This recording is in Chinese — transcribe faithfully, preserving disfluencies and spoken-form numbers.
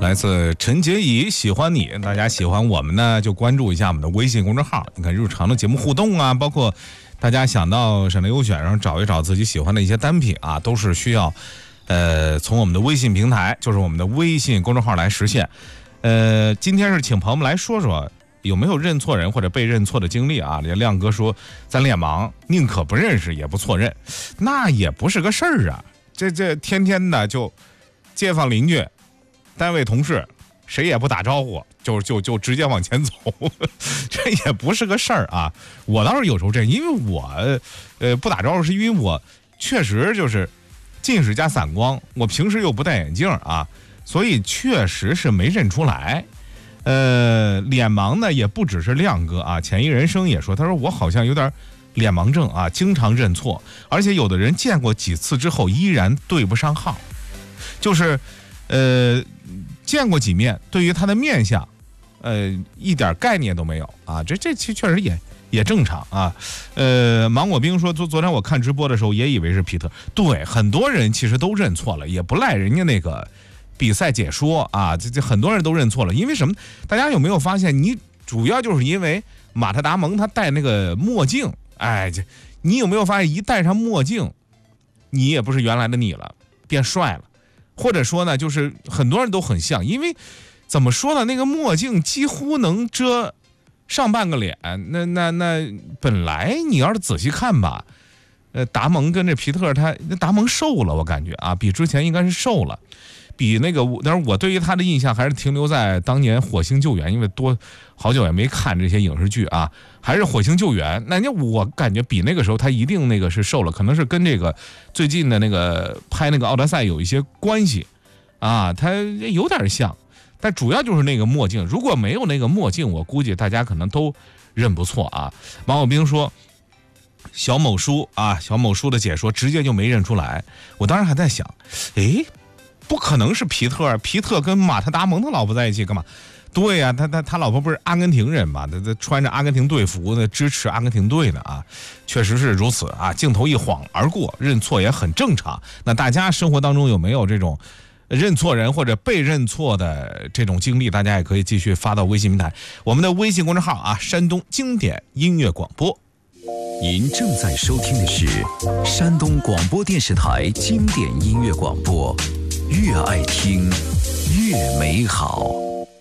来自陈洁仪，喜欢你。大家喜欢我们呢，就关注一下我们的微信公众号。你看日常的节目互动啊，包括大家想到闪亮优选上找一找自己喜欢的一些单品啊，都是需要呃从我们的微信平台，就是我们的微信公众号来实现。呃，今天是请朋友们来说说有没有认错人或者被认错的经历啊？亮哥说咱脸盲，宁可不认识也不错认，那也不是个事儿啊。这这天天的就街坊邻居、单位同事，谁也不打招呼，就就就直接往前走，这也不是个事儿啊。我倒是有时候这样，因为我呃不打招呼，是因为我确实就是近视加散光，我平时又不戴眼镜啊，所以确实是没认出来。呃，脸盲呢也不只是亮哥啊，潜移人生也说，他说我好像有点脸盲症啊，经常认错，而且有的人见过几次之后依然对不上号，就是呃见过几面，对于他的面相呃一点概念都没有啊，这这其实确实也也正常啊。呃芒果冰说昨昨天我看直播的时候也以为是皮特，对，很多人其实都认错了，也不赖人家那个比赛解说啊，这这很多人都认错了，因为什么？大家有没有发现，你主要就是因为马特达蒙他戴那个墨镜，哎，这你有没有发现，一戴上墨镜，你也不是原来的你了，变帅了，或者说呢，就是很多人都很像，因为怎么说呢，那个墨镜几乎能遮上半个脸，那那那本来你要是仔细看吧，呃，达蒙跟这皮特他，那达蒙瘦了，我感觉啊，比之前应该是瘦了。比那个，但是我对于他的印象还是停留在当年《火星救援》，因为多好久也没看这些影视剧啊，还是《火星救援》。那你我感觉比那个时候他一定那个是瘦了，可能是跟这个最近的那个拍那个奥德赛有一些关系啊，他有点像，但主要就是那个墨镜。如果没有那个墨镜，我估计大家可能都认不错啊。王小兵说。小某书啊，小某书的解说直接就没认出来。我当时还在想，诶。不可能是皮特，皮特跟马特达蒙他老婆在一起干嘛？对呀、啊，他他他老婆不是阿根廷人嘛？他他穿着阿根廷队服的，支持阿根廷队的啊，确实是如此啊。镜头一晃而过，认错也很正常。那大家生活当中有没有这种认错人或者被认错的这种经历？大家也可以继续发到微信平台，我们的微信公众号啊，山东经典音乐广播。 您正在收听的是山东广播电视台经典音乐广播。越爱听越美好。